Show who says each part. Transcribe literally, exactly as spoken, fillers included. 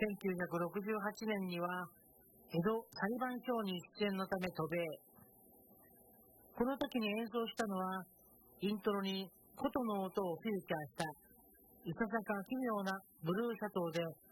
Speaker 1: せんきゅうひゃくろくじゅうはちねんには江戸裁判所に出演のため渡米。この時に演奏したのはイントロに琴の音をフィーチャーしたいささか奇妙なブルーシャトーで